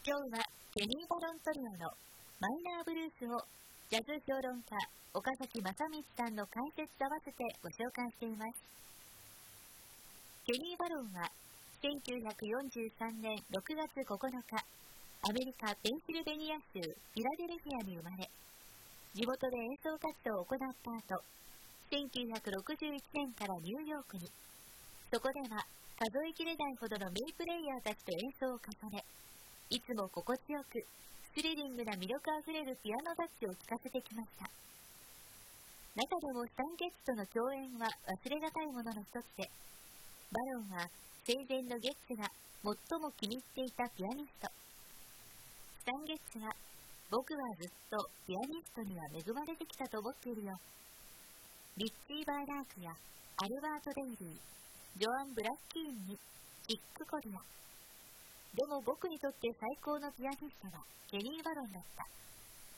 今日はケニー・バロントリオのマイナーブルースをジャズ評論家岡崎正道さんの解説と合わせてご紹介しています。ケニー・バロンは1943年6月9日、アメリカ・ペンシルベニア州フィラデルフィアに生まれ、地元で演奏活動を行った後、1961年からニューヨークに、そこでは数えきれないほどの名プレイヤーたちと演奏を重ね、いつも心地よくスリリングな魅力あふれるピアノタッチを聴かせてきました。中でもスタンゲッツとの共演は忘れがたいものの一つで、バロンは生前のゲッツが最も気に入っていたピアニスト。スタンゲッツが、僕はずっとピアニストには恵まれてきたと思っているよ。リッチー・バーラークやアルバート・デイリー、ジョアン・ブラッキーンにチック・コリア。でも僕にとって最高のピアニストはケニー・バロンだった。